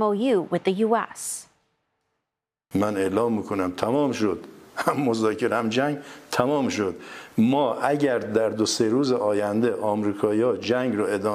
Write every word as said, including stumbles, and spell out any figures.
M O U with the U S. من اعلام میکنم تمام شد، هم مذاکره هم جنگ تمام شد. ما اگر در دو سه روز آینده آمریکایی‌ها جنگ رو ادامه